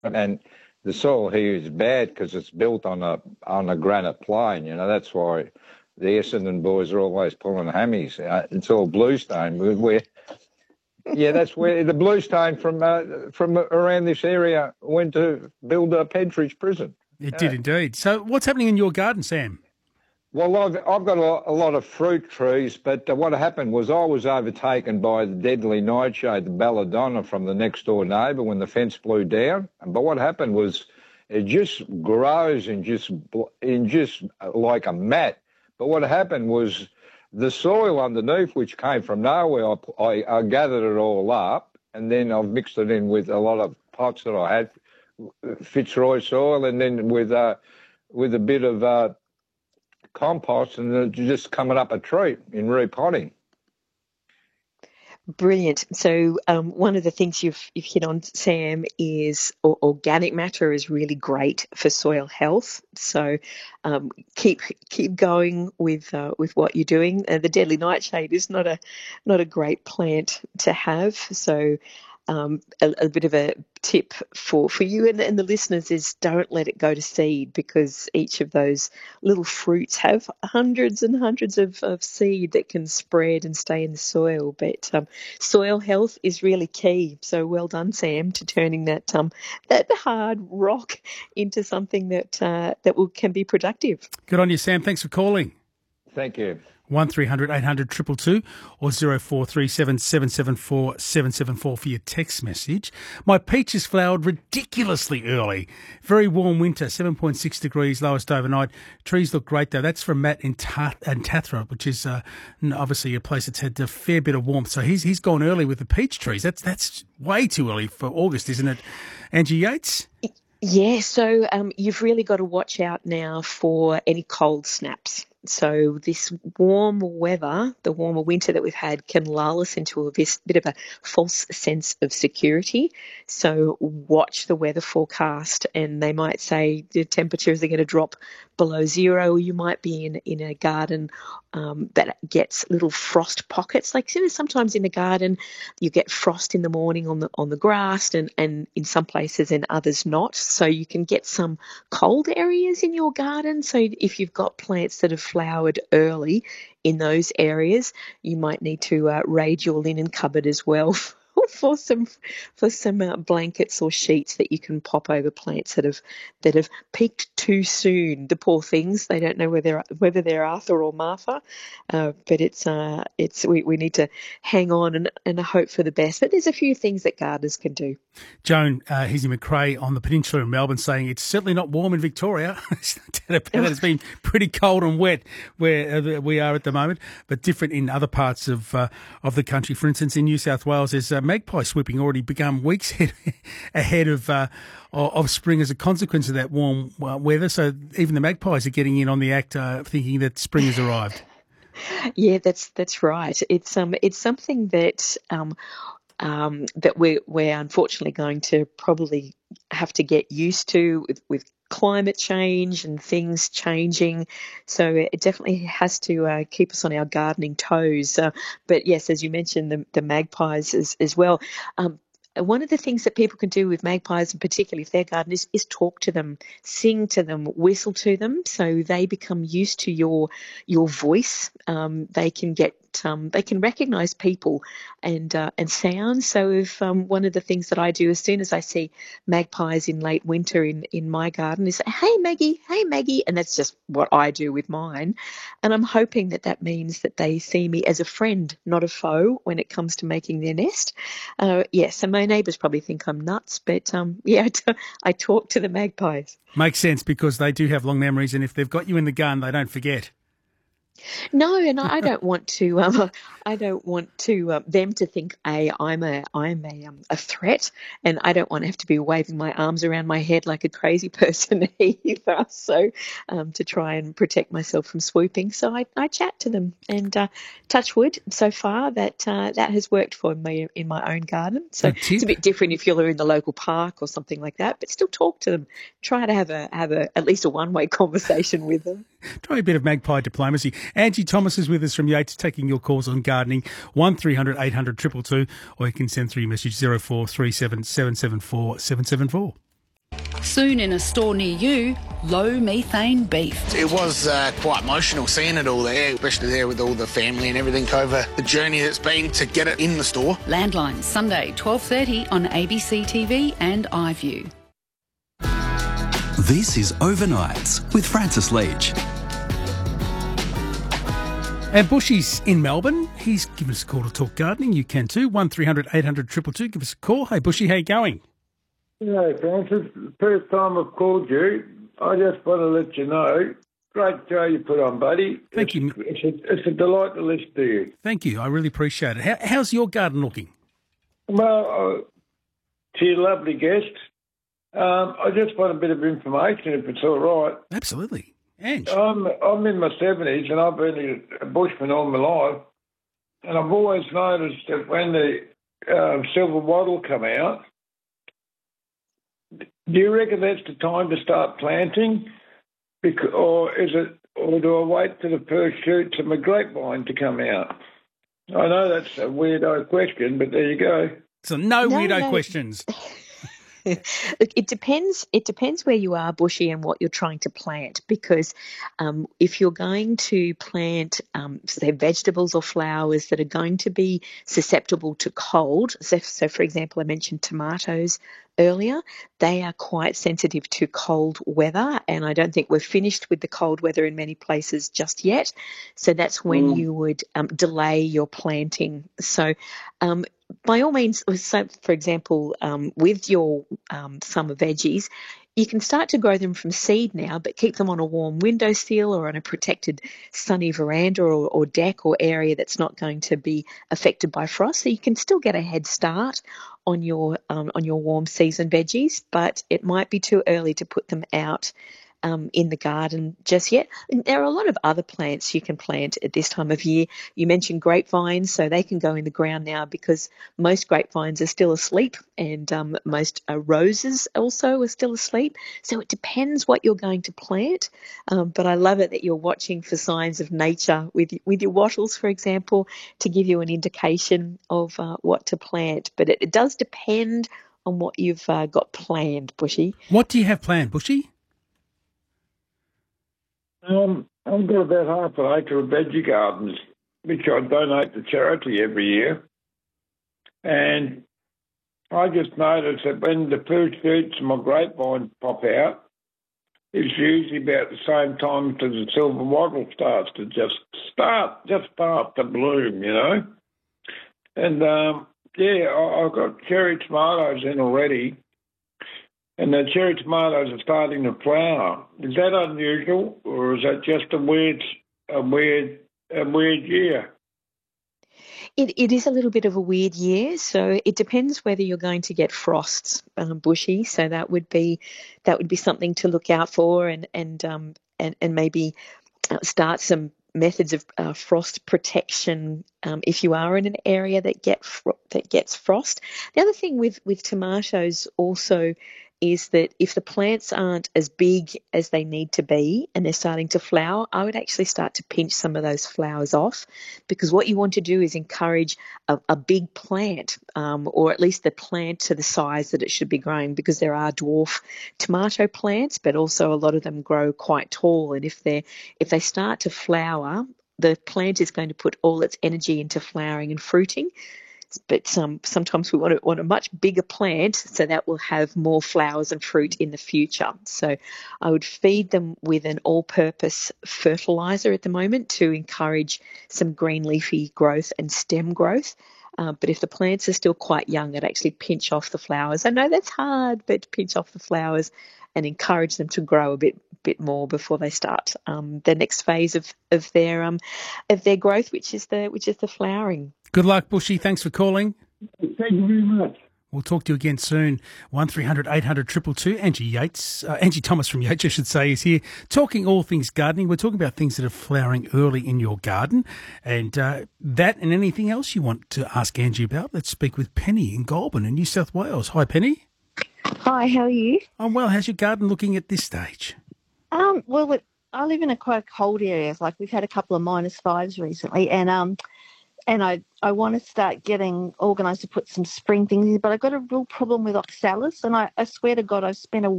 And the soil here is bad because it's built on a granite plain. That's why the Essendon boys are always pulling hammies. It's all bluestone. Yeah, that's where the bluestone from around this area went to build a Pentridge prison. It did Yeah. indeed. So what's happening in your garden, Sam? Well, I've got a lot of fruit trees, but what happened was I was overtaken by the deadly nightshade, the belladonna, from the next door neighbour when the fence blew down. But what happened was it just grows in just like a mat. But what happened was the soil underneath, which came from nowhere, I gathered it all up, and then I've mixed it in with a lot of pots that I had, Fitzroy soil, and then with a bit of compost, and it's just coming up a treat in repotting. Brilliant. So one of the things you've hit on, Sam, is organic matter is really great for soil health. So keep going with what you're doing. The deadly nightshade is not a great plant to have. So a bit of a tip for you and the listeners is don't let it go to seed, because each of those little fruits have hundreds and hundreds of seed that can spread and stay in the soil. But soil health is really key. So well done, Sam, to turning that hard rock into something that can be productive. Good on you, Sam. Thanks for calling. Thank you. 1300 800 222 or 0437 774 774 for your text message. My peaches flowered ridiculously early. Very warm winter, 7.6 degrees, lowest overnight. Trees look great though. That's from Matt in Tathra, which is obviously a place that's had a fair bit of warmth. So he's gone early with the peach trees. That's way too early for August, isn't it, Angie Yates? Yeah, so you've really got to watch out now for any cold snaps. So this warm weather, the warmer winter that we've had, can lull us into a bit of a false sense of security. So watch the weather forecast, and they might say the temperatures are going to drop below zero. You might be in a garden that gets little frost pockets. Like sometimes in the garden you get frost in the morning on the grass, and in some places and others not. So you can get some cold areas in your garden. So if you've got plants that have flowered early in those areas, you might need to raid your linen cupboard as well for some blankets or sheets that you can pop over plants that have peaked too soon. The poor things, they don't know whether they're Arthur or Martha, but we need to hang on and hope for the best. But there's a few things that gardeners can do. Joan Hizzy McRae on the peninsula in Melbourne saying it's certainly not warm in Victoria. It's been pretty cold and wet where we are at the moment, but different in other parts of the country. For instance, in New South Wales, there's magpie swooping already begun weeks ahead of spring as a consequence of that warm weather. So even the magpies are getting in on the act, thinking that spring has arrived. Yeah, that's right. It's something that that we're unfortunately going to probably have to get used to with climate change and things changing. So it definitely has to keep us on our gardening toes. But yes, as you mentioned, the magpies as well. One of the things that people can do with magpies, and particularly if they're gardeners, is talk to them, sing to them, whistle to them, so they become used to your voice. They can recognise people and sounds. So if one of the things that I do as soon as I see magpies in late winter in my garden is, hey Maggie, and that's just what I do with mine. And I'm hoping that means that they see me as a friend, not a foe, when it comes to making their nest. So my neighbours probably think I'm nuts, but I talk to the magpies. Makes sense, because they do have long memories, and if they've got you in the gun, they don't forget. No, and I don't want to. I don't want to them to think I'm a threat, and I don't want to have to be waving my arms around my head like a crazy person either. So to try and protect myself from swooping, so I chat to them, and touch wood. So far that has worked for me in my own garden. So it's a bit different if you're in the local park or something like that, but still talk to them. Try to have at least a one-way conversation with them. Try a bit of magpie diplomacy. Angie Thomas is with us from Yates, taking your calls on gardening, 1300 800 222, or you can send through your message 0437 774 774. Soon in a store near you, low methane beef. It was quite emotional seeing it all there, especially there with all the family and everything over the journey that's been to get it in the store. Landline, Sunday, 12:30 on ABC TV and iView. This is Overnights with Francis Leach. And Bushy's in Melbourne. He's given us a call to talk gardening. You can too. 1300 800 222. Give us a call. Hey, Bushy, how you going? Hey, Francis. First time I've called you. I just want to let you know, great show you put on, buddy. Thank you. It's a delight to listen to you. Thank you. I really appreciate it. How's your garden looking? Well, to your lovely guest, I just want a bit of information, if it's all right. Absolutely. Ange. I'm in my 70s and I've been a bushman all my life, and I've always noticed that when the silver wattle come out, do you reckon that's the time to start planting, or do I wait for the first shoots of my grapevine to come out? I know that's a weirdo question, but there you go. So no weirdo questions. Look, it depends. It depends where you are, Bushy, and what you're trying to plant. Because if you're going to plant, say, vegetables or flowers that are going to be susceptible to cold, so for example, I mentioned tomatoes earlier, they are quite sensitive to cold weather, and I don't think we're finished with the cold weather in many places just yet. So that's when you would delay your planting. So by all means, so for example, with your summer veggies, you can start to grow them from seed now, but keep them on a warm windowsill or on a protected sunny veranda or deck or area that's not going to be affected by frost. So you can still get a head start on your warm season veggies, but it might be too early to put them out in the garden just yet. There are a lot of other plants you can plant at this time of year. You mentioned grapevines, so they can go in the ground now because most grapevines are still asleep, and most roses also are still asleep. So it depends what you're going to plant. But I love it that you're watching for signs of nature with your wattles, for example, to give you an indication of what to plant. But it does depend on what you've got planned, Bushy. What do you have planned, Bushy? I've got about half an acre of veggie gardens, which I donate to charity every year. And I just noticed that when the first shoots of my grapevine pop out, it's usually about the same time as the silver wattle starts to just start to bloom, you know. And, I've got cherry tomatoes in already. And the cherry tomatoes are starting to flower. Is that unusual, or is that just a weird year? It is a little bit of a weird year, so it depends whether you're going to get frosts, Bushy. So that would be something to look out for, and maybe start some methods of frost protection if you are in an area that gets frost. The other thing with tomatoes also is that if the plants aren't as big as they need to be and they're starting to flower, I would actually start to pinch some of those flowers off, because what you want to do is encourage a big plant, or at least the plant to the size that it should be growing, because there are dwarf tomato plants, but also a lot of them grow quite tall. And if they start to flower, the plant is going to put all its energy into flowering and fruiting. But sometimes we want a much bigger plant, so that will have more flowers and fruit in the future. So I would feed them with an all-purpose fertiliser at the moment to encourage some green leafy growth and stem growth. But if the plants are still quite young, I'd actually pinch off the flowers. I know that's hard, but pinch off the flowers and encourage them to grow a bit more before they start the next phase of their growth, which is the flowering. Good luck, Bushy. Thanks for calling. Thank you very much. We'll talk to you again soon. 1300 800 222. Angie Thomas from Yates, I should say, is here talking all things gardening. We're talking about things that are flowering early in your garden, and that and anything else you want to ask Angie about. Let's speak with Penny in Goulburn in New South Wales. Hi, Penny. Hi, how are you? I'm well. How's your garden looking at this stage? Well, I live in a quite cold area. Like we've had a couple of -5s recently, and I want to start getting organised to put some spring things in, but I've got a real problem with oxalis, and I swear to God, I've spent a